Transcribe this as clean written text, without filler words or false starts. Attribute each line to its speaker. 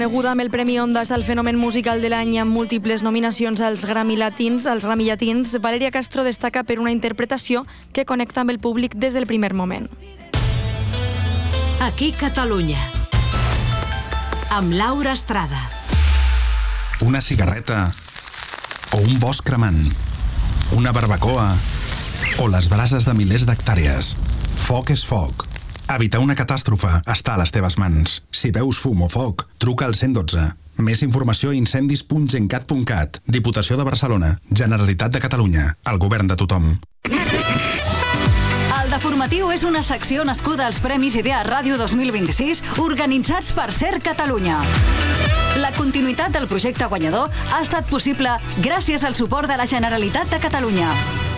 Speaker 1: Coneguda amb el Premi Ondas al fenomen musical de l'any amb múltiples nominacions als Grammy Llatins, Valeria Castro destaca per una interpretació que connecta amb el públic des del primer moment.
Speaker 2: Aquí Catalunya, amb Laura Estrada.
Speaker 3: Una cigarreta o un bosc cremant, una barbacoa o les brases de milers d'hectàrees. Foc és foc. Evitar una catàstrofe està a les teves mans. Si veus fum o foc, truca al 112. Més informació a incendis.gencat.cat. Diputació de Barcelona. Generalitat de Catalunya. El govern de tothom.
Speaker 2: El Deformatiu és una secció nascuda als Premis Idea Ràdio 2026 organitzats per Ser Catalunya. La continuïtat del projecte guanyador ha estat possible gràcies al suport de la Generalitat de Catalunya.